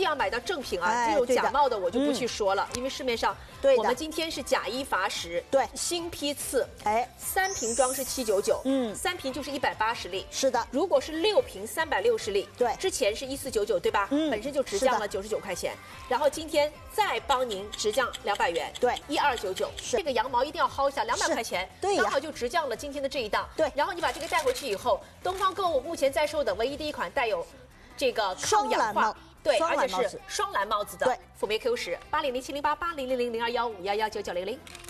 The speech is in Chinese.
要买到正品啊，这种假冒的我就不去说了，因为市面上我们今天是假一罚10， 对， 新批次， 3瓶装是799， 3瓶就是180粒， 是的。 如果是6瓶360粒， 对， 之前是1499，对吧？本身就直降了99块钱，然后今天再帮您直降200元， 对 ，1299，这个羊毛一定要薅一下，200块钱， 对呀， 刚好就直降了今天的这一档， 对。 然后你把这个带回去以后，东方购物目前在售的唯一的一款带有这个抗氧化。对，而且是双蓝帽子的，对，辅酶 Q10，80070880000215119900。